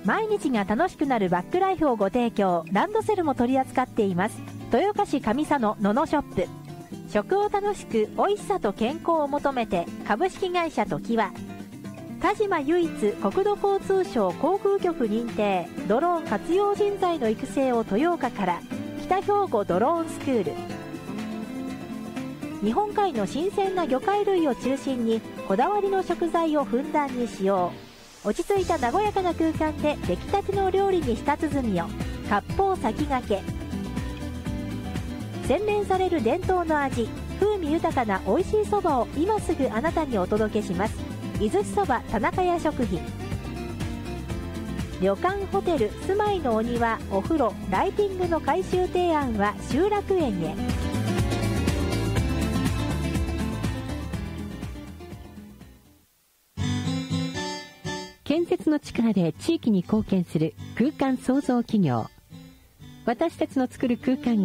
毎日が楽しくなるバックライフをご提供。ランドセルも取り扱っています。豊岡市上佐野ののショップ。食を楽しく美味しさと健康を求めて、株式会社ときわ。田島唯一国土交通省航空局認定ドローン活用人材の育成を豊岡から。北兵庫ドローンスクール。日本海の新鮮な魚介類を中心にこだわりの食材をふんだんに使用。落ち着いた和やかな空間で出来たての料理に舌鼓を。割烹先駆け。洗練される伝統の味、風味豊かな美味しいそばを今すぐあなたにお届けします。伊豆しそば田中屋食品。旅館ホテル住まいのお庭お風呂ライティングの改修提案は集楽園へ。 建設の力で地域に貢献する空間創造企業。私たちの作る空間が